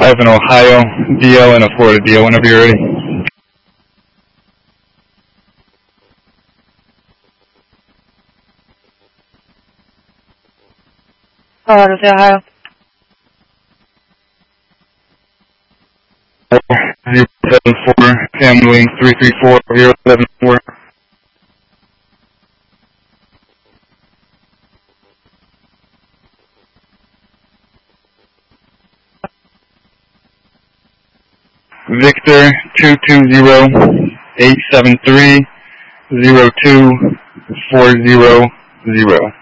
I have an Ohio DL and a Florida DL whenever you're ready. Colorado to Ohio. 074, family 334-074. Victor 220-873-02400.